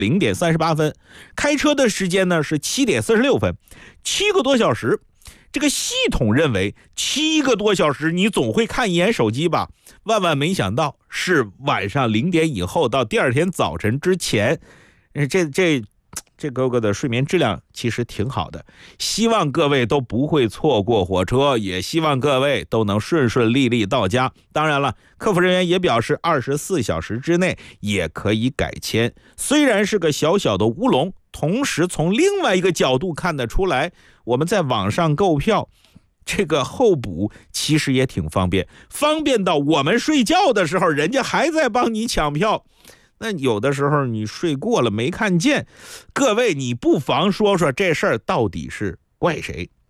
0点38分，开车的时间呢是7点46分，7个多小时。这个系统认为7个多小时你总会看一眼手机吧，万万没想到是晚上0点以后到第二天早晨之前。这哥哥的睡眠质量其实挺好的，希望各位都不会错过火车，也希望各位都能顺顺利利到家。当然了，客服人员也表示24小时之内也可以改签。虽然是个小小的乌龙，同时从另外一个角度看得出来，我们在网上购票这个候补其实也挺方便，方便到我们睡觉的时候人家还在帮你抢票。那有的时候你睡过了没看见，各位你不妨说说这事儿到底是怪谁？